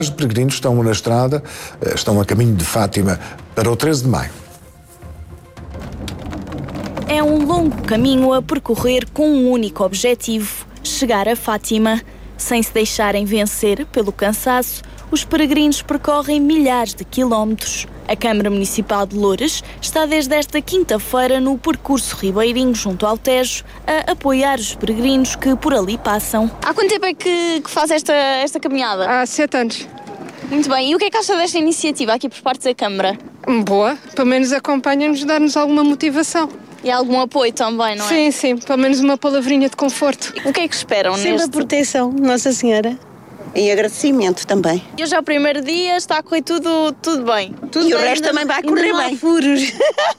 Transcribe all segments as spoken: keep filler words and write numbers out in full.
Os peregrinos estão na estrada, estão a caminho de Fátima para o treze de maio. É um longo caminho a percorrer com um único objetivo: chegar a Fátima. Sem se deixarem vencer pelo cansaço, os peregrinos percorrem milhares de quilómetros. A Câmara Municipal de Loures está desde esta quinta-feira no percurso ribeirinho junto ao Tejo a apoiar os peregrinos que por ali passam. Há quanto tempo é que, que faz esta, esta caminhada? Há sete anos. Muito bem. E o que é que acha desta iniciativa aqui por parte da Câmara? Boa. Pelo menos acompanha-nos, dá-nos alguma motivação. E há algum apoio também, não é? Sim, sim. Pelo menos uma palavrinha de conforto. O que é que esperam Sempre neste? a proteção, Nossa Senhora. E agradecimento também. E hoje é o primeiro dia, está a correr tudo, tudo bem. Tudo e o bem, resto ainda, também vai correr ainda não bem. Há furos.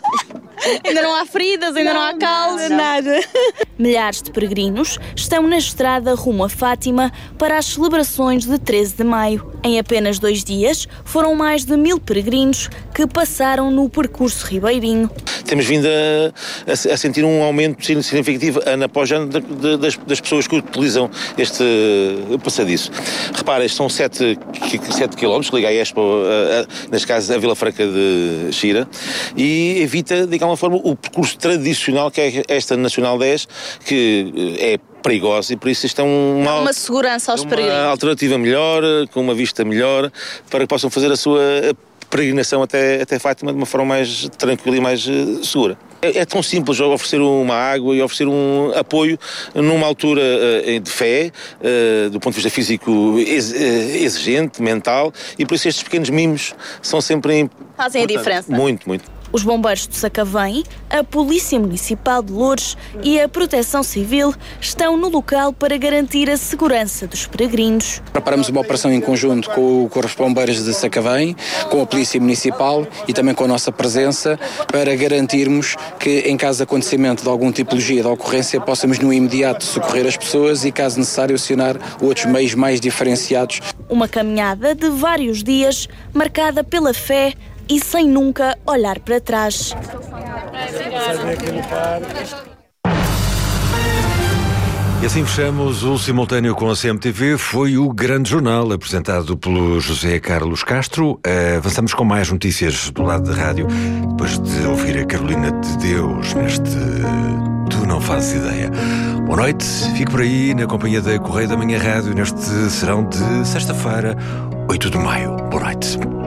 Ainda não há feridas, ainda não, não há calos. Nada. Milhares de peregrinos estão na estrada rumo a Fátima para as celebrações de treze de maio. Em apenas dois dias, foram mais de mil peregrinos que passaram no percurso ribeirinho. Temos vindo a, a, a sentir um aumento significativo ano após ano de, de, das, das pessoas que utilizam este passadiço. Repara, estes são sete quilómetros que liga a Expo, a, a, neste caso a Vila Franca de Xira, e evita, de alguma forma, o percurso tradicional que é esta Nacional dez, que é perigosa, e por isso isto é uma, uma segurança aos uma peregrinos. Uma alternativa melhor, com uma vista melhor, para que possam fazer a sua peregrinação até, até Fátima de uma forma mais tranquila e mais uh, segura. É, é tão simples oferecer uma água e oferecer um apoio numa altura uh, de fé, uh, do ponto de vista físico ex, uh, exigente, mental, e por isso estes pequenos mimos são sempre fazem a diferença. Muito, muito. Os bombeiros de Sacavém, a Polícia Municipal de Loures e a Proteção Civil estão no local para garantir a segurança dos peregrinos. Preparamos uma operação em conjunto com, com os bombeiros de Sacavém, com a Polícia Municipal e também com a nossa presença para garantirmos que, em caso de acontecimento de alguma tipologia de ocorrência, possamos no imediato socorrer as pessoas e, caso necessário, acionar outros meios mais diferenciados. Uma caminhada de vários dias, marcada pela fé e sem nunca olhar para trás. E assim fechamos o simultâneo com a C M T V. Foi o Grande Jornal, apresentado pelo José Carlos Castro. Uh, avançamos com mais notícias do lado de rádio, depois de ouvir a Carolina de Deus neste Tu Não Fazes Ideia. Boa noite, fique por aí na companhia da Correio da Manhã Rádio neste serão de sexta-feira, oito de maio. Boa noite.